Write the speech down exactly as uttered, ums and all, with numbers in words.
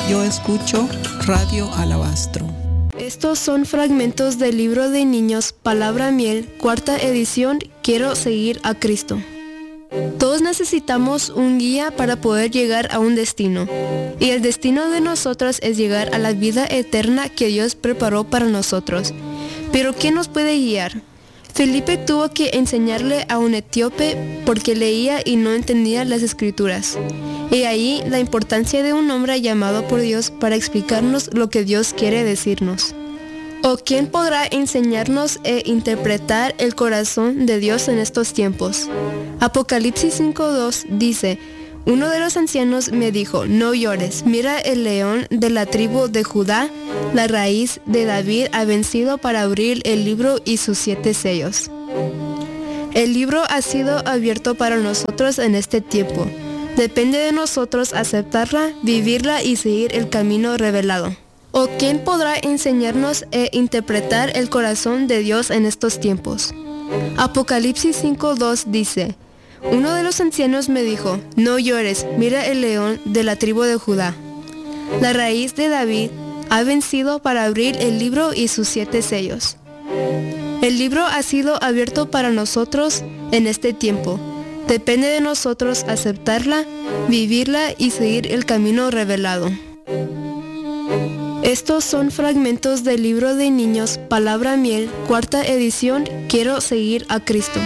Yo escucho Radio Alabastro. Estos son fragmentos del libro de niños Palabra Miel, cuarta edición, Quiero seguir a Cristo. Todos necesitamos un guía para poder llegar a un destino. Y el destino de nosotros es llegar a la vida eterna que Dios preparó para nosotros. Pero ¿quién nos puede guiar? Felipe tuvo que enseñarle a un etíope porque leía y no entendía las escrituras. Y ahí la importancia de un hombre llamado por Dios para explicarnos lo que Dios quiere decirnos. ¿O quién podrá enseñarnos e interpretar el corazón de Dios en estos tiempos? Apocalipsis cinco dos dice: uno de los ancianos me dijo, no llores, mira el león de la tribu de Judá, la raíz de David ha vencido para abrir el libro y sus siete sellos. El libro ha sido abierto para nosotros en este tiempo. Depende de nosotros aceptarla, vivirla y seguir el camino revelado. ¿O quién podrá enseñarnos e interpretar el corazón de Dios en estos tiempos? Apocalipsis cinco dos dice: uno de los ancianos me dijo, no llores, mira el león de la tribu de Judá. La raíz de David ha vencido para abrir el libro y sus siete sellos. El libro ha sido abierto para nosotros en este tiempo. Depende de nosotros aceptarla, vivirla y seguir el camino revelado. Estos son fragmentos del libro de niños Palabra Miel, cuarta edición, Quiero seguir a Cristo.